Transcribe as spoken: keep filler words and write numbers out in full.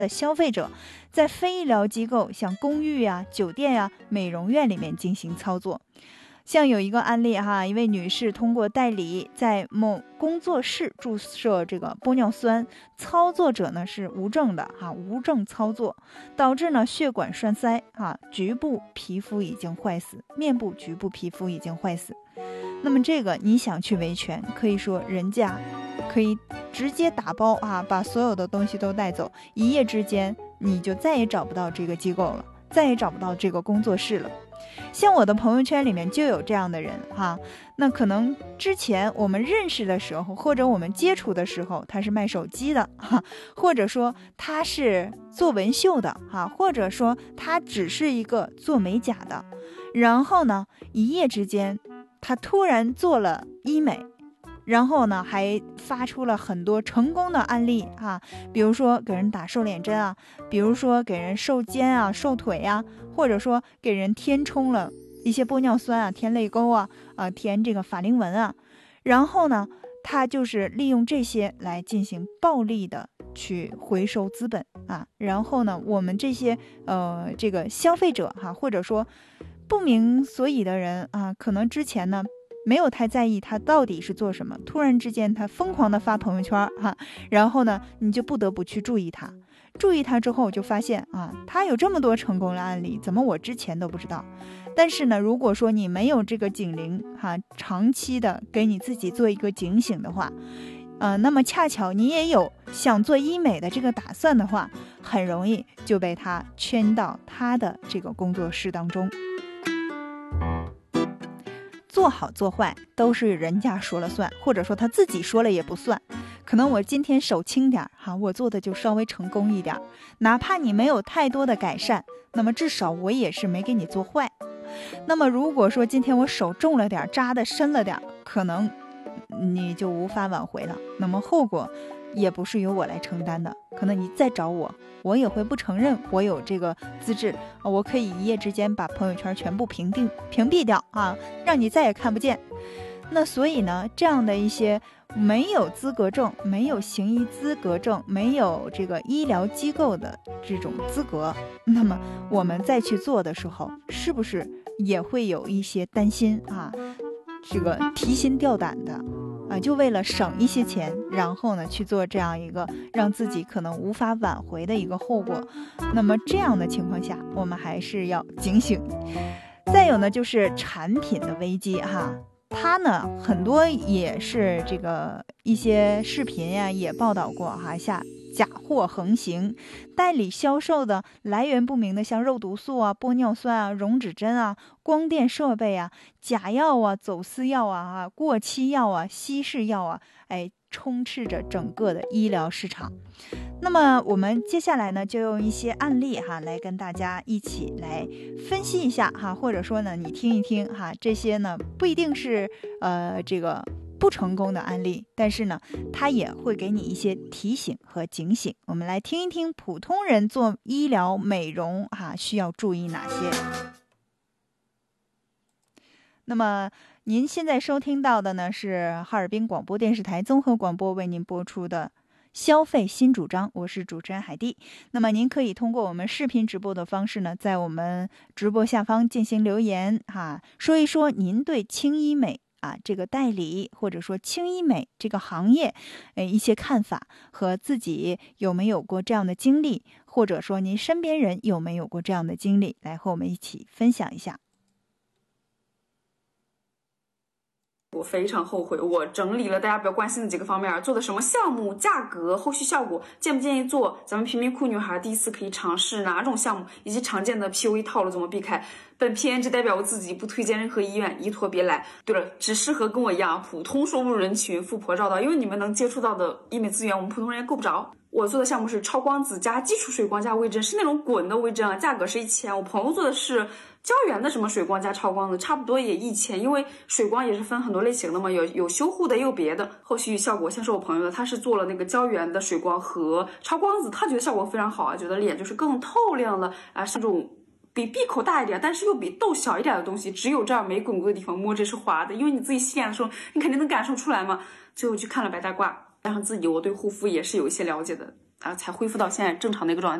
的消费者在非医疗机构，像公寓呀、酒店呀、美容院里面进行操作。像有一个案例哈，一位女士通过代理在某工作室注射这个玻尿酸，操作者呢是无证的哈，无证操作，导致呢血管栓塞哈，局部皮肤已经坏死，面部局部皮肤已经坏死。那么这个你想去维权，可以说人家可以直接打包啊，把所有的东西都带走，一夜之间你就再也找不到这个机构了，再也找不到这个工作室了。像我的朋友圈里面就有这样的人哈，那可能之前我们认识的时候，或者我们接触的时候，他是卖手机的哈，或者说他是做纹绣的哈，或者说他只是一个做美甲的，然后呢，一夜之间他突然做了医美，然后呢还发出了很多成功的案例啊，比如说给人打瘦脸针啊，比如说给人瘦肩啊、瘦腿啊，或者说给人填充了一些玻尿酸啊、填泪沟啊、啊填这个法令纹啊，然后呢他就是利用这些来进行暴力的去回收资本啊，然后呢我们这些呃这个消费者哈、啊，或者说不明所以的人啊，可能之前呢没有太在意他到底是做什么，突然之间他疯狂的发朋友圈哈、啊，然后呢你就不得不去注意他，注意他之后就发现啊，他有这么多成功的案例，怎么我之前都不知道。但是呢，如果说你没有这个警铃哈、啊，长期的给你自己做一个警醒的话，呃，那么恰巧你也有想做医美的这个打算的话，很容易就被他圈到他的这个工作室当中。做好做坏都是人家说了算，或者说他自己说了也不算。可能我今天手轻点哈，我做的就稍微成功一点，哪怕你没有太多的改善，那么至少我也是没给你做坏。那么如果说今天我手重了点，扎的深了点，可能你就无法挽回了，那么后果也不是由我来承担的，可能你再找我，我也会不承认我有这个资质，我可以一夜之间把朋友圈全部屏蔽屏蔽掉啊，让你再也看不见。那所以呢，这样的一些没有资格证、没有行医资格证、没有这个医疗机构的这种资格，那么我们再去做的时候，是不是也会有一些担心啊？这个提心吊胆的啊，就为了省一些钱，然后呢去做这样一个让自己可能无法挽回的一个后果。那么这样的情况下，我们还是要警醒。再有呢，就是产品的危机哈。它呢很多也是这个一些视频呀也报道过哈，下假货横行，代理销售的来源不明的，像肉毒素啊、玻尿酸啊、溶脂针啊、光电设备啊、假药啊、走私药啊、啊过期药啊、稀释药啊，哎，充斥着整个的医疗市场。那么我们接下来呢，就用一些案例哈，来跟大家一起来分析一下哈，或者说呢，你听一听哈，这些呢不一定是呃这个不成功的案例，但是呢，它也会给你一些提醒和警醒。我们来听一听普通人做医疗美容哈，需要注意哪些。那么您现在收听到的呢，是哈尔滨广播电视台综合广播为您播出的消费新主张，我是主持人海蒂。那么您可以通过我们视频直播的方式呢，在我们直播下方进行留言哈，说一说您对轻医美啊这个代理，或者说轻医美这个行业呃一些看法，和自己有没有过这样的经历，或者说您身边人有没有过这样的经历，来和我们一起分享一下。 我非常后悔，我整理了大家比较关心的几个方面，做的什么项目、价格、后续效果，建不建议做，咱们贫民窟女孩第一次可以尝试哪种项目，以及常见的 P U A 套路怎么避开。本片只代表我自己，不推荐任何医院，依托别来。对了，只适合跟我一样普通收入人群、富婆照到，因为你们能接触到的医美资源，我们普通人也够不着。我做的项目是超光子加基础水光加微针，是那种滚的微针啊，价格是一千。我朋友做的是胶原的什么水光加超光子，差不多也一千。因为水光也是分很多类型的嘛，有有修护的，也有别的。后续效果先说我朋友的，他是做了那个胶原的水光和超光子，他觉得效果非常好啊，觉得脸就是更透亮了啊，是那种比闭口大一点，但是又比痘小一点的东西，只有这儿没滚过的地方摸着是滑的，因为你自己洗脸的时候，你肯定能感受出来嘛。最后去看了白大褂。加上自己我对护肤也是有一些了解的， 啊才恢复到现在正常的一个状态。